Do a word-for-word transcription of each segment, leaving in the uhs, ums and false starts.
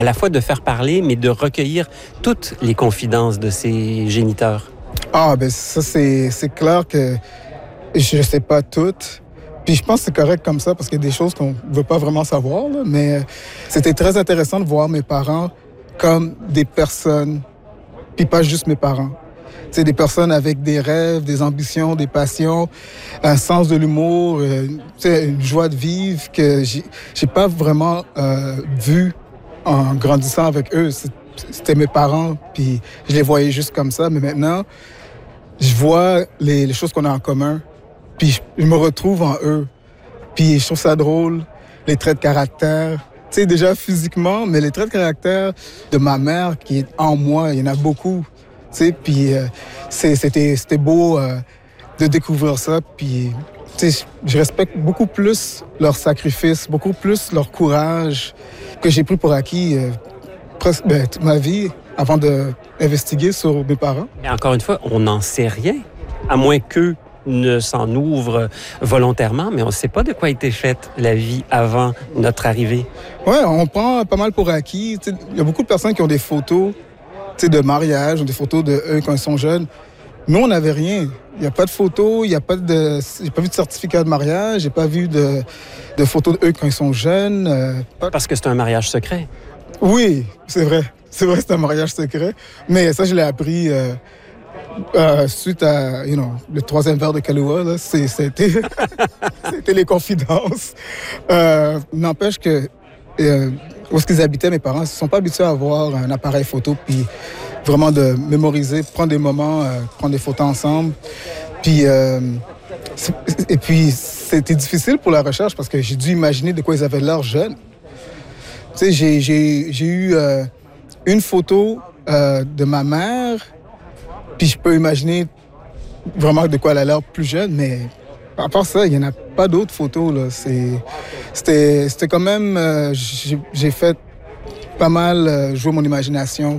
À la fois de faire parler, mais de recueillir toutes les confidences de ses géniteurs. Ah, ben ça, c'est, c'est clair que je ne sais pas toutes. Puis je pense que c'est correct comme ça parce qu'il y a des choses qu'on ne veut pas vraiment savoir. Là, mais c'était très intéressant de voir mes parents comme des personnes, puis pas juste mes parents. C'est des personnes avec des rêves, des ambitions, des passions, un sens de l'humour, euh, une joie de vivre que j'ai, j'ai pas vraiment euh, vu en grandissant avec eux. C'était mes parents, puis je les voyais juste comme ça. Mais maintenant, je vois les, les choses qu'on a en commun, puis je, je me retrouve en eux. Puis je trouve ça drôle, les traits de caractère. Tu sais, déjà physiquement, mais les traits de caractère de ma mère qui est en moi, il y en a beaucoup. Tu sais, puis euh, c'est, c'était, c'était beau euh, de découvrir ça. Puis, tu sais, je respecte beaucoup plus leur sacrifice, beaucoup plus leur courage que j'ai pris pour acquis euh, presque ben, toute ma vie avant d'investiguer sur mes parents. Mais encore une fois, on n'en sait rien, à moins qu'eux ne s'en ouvrent volontairement, mais on ne sait pas de quoi était faite la vie avant notre arrivée. Oui, on prend pas mal pour acquis. Il y a beaucoup de personnes qui ont des photos de mariage, des photos de eux quand ils sont jeunes. Nous, on n'avait rien. Il n'y a pas de photos, il n'y a pas de... J'ai pas vu de certificat de mariage, j'ai pas vu de, de photos d'eux quand ils sont jeunes. Euh, pas... Parce que c'est un mariage secret. Oui, c'est vrai. C'est vrai, c'est un mariage secret. Mais ça, je l'ai appris euh, euh, suite à, you know, le troisième verre de Kahlua. Là, c'est, c'était, c'était les confidences. Euh, n'empêche que... Euh, où est-ce qu'ils habitaient, mes parents, ils ne sont pas habitués à avoir un appareil photo, puis vraiment de mémoriser, prendre des moments, euh, prendre des photos ensemble. Puis, euh, et puis, c'était difficile pour la recherche parce que j'ai dû imaginer de quoi ils avaient l'air jeunes. Tu sais, j'ai, j'ai, j'ai eu euh, une photo euh, de ma mère, puis je peux imaginer vraiment de quoi elle a l'air plus jeune, mais à part ça, il n'y en a pas d'autres photos. Là. C'est, c'était, c'était quand même... Euh, j'ai, j'ai fait pas mal euh, jouer mon imagination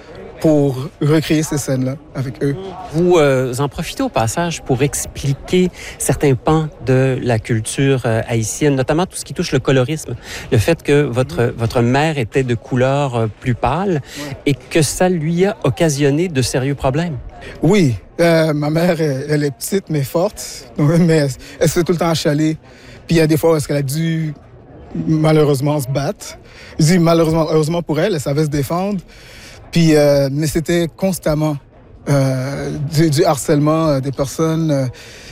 pour recréer ces scènes-là avec eux. Vous euh, en profitez au passage pour expliquer certains pans de la culture euh, haïtienne, notamment tout ce qui touche le colorisme. Le fait que votre, mmh. votre mère était de couleur euh, plus pâle ouais. et que ça lui a occasionné de sérieux problèmes. Oui, euh, ma mère, elle, elle est petite mais forte, mais elle, elle se fait tout le temps achaler. Puis il y a des fois où est-ce qu'elle a dû malheureusement se battre. Je dis malheureusement, heureusement pour elle, elle savait se défendre. Puis, euh, mais c'était constamment euh, du, du harcèlement, euh, des personnes euh,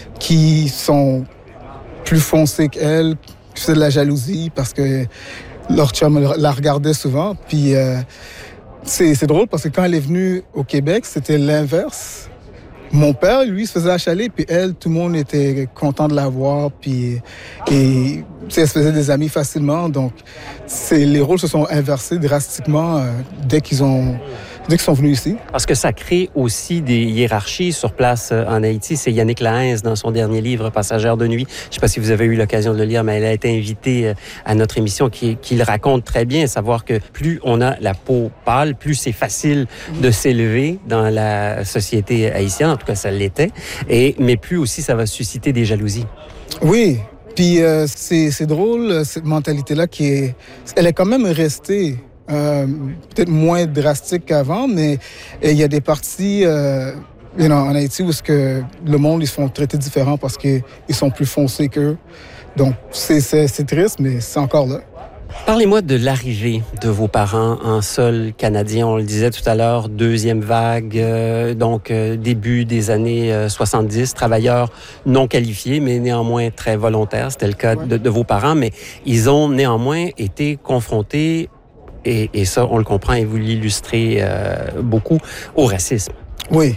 qui sont plus foncées qu'elle, qui faisaient de la jalousie parce que leur chum la regardait souvent. Puis euh, c'est, c'est drôle parce que quand elle est venue au Québec, c'était l'inverse. Mon père, lui, se faisait achaler, puis elle, tout le monde était content de la voir, puis et, elle se faisait des amis facilement. Donc, c'est, les rôles se sont inversés drastiquement euh, dès qu'ils ont, dès qu'ils sont venus ici. Parce que ça crée aussi des hiérarchies sur place euh, en Haïti. C'est Yannick Lahainze, dans son dernier livre, Passagère de nuit. Je ne sais pas si vous avez eu l'occasion de le lire, mais elle a été invitée euh, à notre émission, qui, qui le raconte très bien, savoir que plus on a la peau pâle, plus c'est facile de s'élever dans la société haïtienne. En tout cas, ça l'était. Et, mais plus aussi, ça va susciter des jalousies. Oui. Puis euh, c'est, c'est drôle, cette mentalité-là, qui est, elle est quand même restée euh, peut-être moins drastique qu'avant, mais il y a des parties euh, you know, en Haïti où ce que le monde, ils se font traiter différents parce qu'ils sont plus foncés qu'eux. Donc, c'est, c'est, c'est triste, mais c'est encore là. Parlez-moi de l'arrivée de vos parents en sol canadien. On le disait tout à l'heure, deuxième vague, euh, donc euh, début des années euh, soixante-dix, travailleurs non qualifiés, mais néanmoins très volontaires. C'était le cas de, de vos parents, mais ils ont néanmoins été confrontés, et, et ça, on le comprend et vous l'illustrez euh, beaucoup, au racisme. Oui.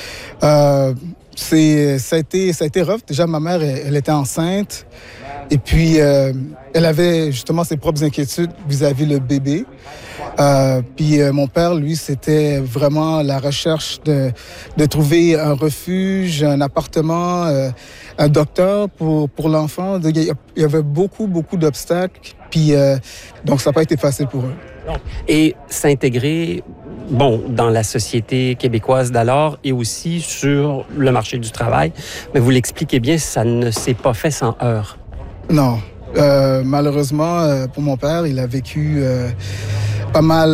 Euh, c'est, ça, a été, ça a été rough. Déjà, ma mère, elle, elle était enceinte. Et puis, euh, elle avait justement ses propres inquiétudes vis-à-vis le bébé. Euh, puis euh, mon père, lui, c'était vraiment la recherche de, de trouver un refuge, un appartement, euh, un docteur pour, pour l'enfant. Il y avait beaucoup, beaucoup d'obstacles. Puis, euh, donc, ça n'a pas été facile pour eux. Et s'intégrer, bon, dans la société québécoise d'alors et aussi sur le marché du travail. Mais vous l'expliquez bien, ça ne s'est pas fait sans heurts. Non. Euh, malheureusement, euh, pour mon père, il a vécu euh, pas mal